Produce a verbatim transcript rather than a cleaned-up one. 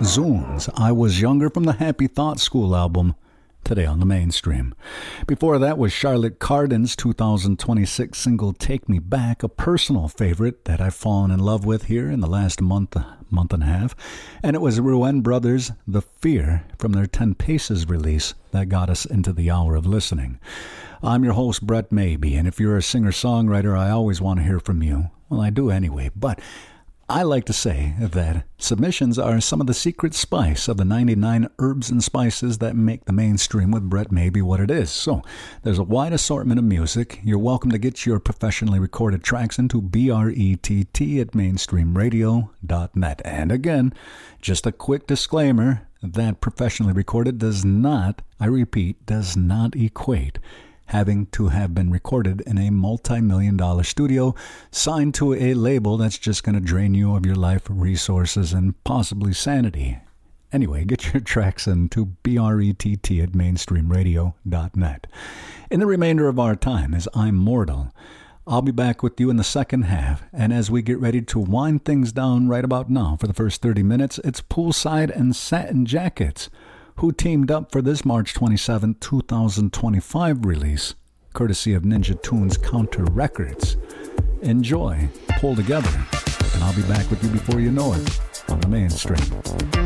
Zunes, I Was Younger from the Happy Thought School album, today on the mainstream. Before that was Charlotte Cardin's two thousand twenty-six single Take Me Back, a personal favorite that I've fallen in love with here in the last month, month and a half. And it was Ruan Brothers' The Fear from their Ten Paces release that got us into the hour of listening. I'm your host, Brett Maybe, and if you're a singer-songwriter, I always want to hear from you. Well, I do anyway, but I like to say that submissions are some of the secret spice of the ninety-nine herbs and spices that make the mainstream with Brett Maybe what it is. So there's a wide assortment of music. You're welcome to get your professionally recorded tracks into B R E T T at mainstream radio dot net. And again, just a quick disclaimer that professionally recorded does not, I repeat, does not equate having to have been recorded in a multi-million dollar studio, signed to a label that's just going to drain you of your life resources and possibly sanity. Anyway, get your tracks into B R E T T at mainstream radio dot net. In the remainder of our time, as I'm mortal, I'll be back with you in the second half, and as we get ready to wind things down right about now for the first thirty minutes, it's Poolside and Satin Jackets, who teamed up for this March twenty-seventh, twenty twenty-five release, courtesy of Ninja Tunes Counter Records. Enjoy, pull together, and I'll be back with you before you know it on the mainstream.